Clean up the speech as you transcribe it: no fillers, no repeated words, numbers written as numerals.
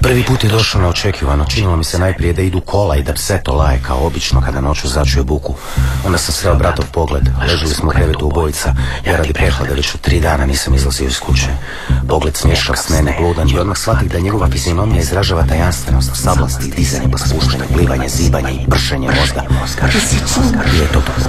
Prvi put je došao neočekivano. Činilo mi se najprije da idu kola i da pse to laje kao obično kada noću začuje buku. Onda sam sreo bratov pogled. Ležili smo u krevetu obojica. Ja radi prehlade već u 3 dana nisam izlazio iz kuće. Pogled smješkav s mene, bludan, i odmah shvatih da njegova fizionomija izražava tajanstvenost, sablast, dizanje, spuštanje, plivanje, zibanje i pršenje mozga. I je to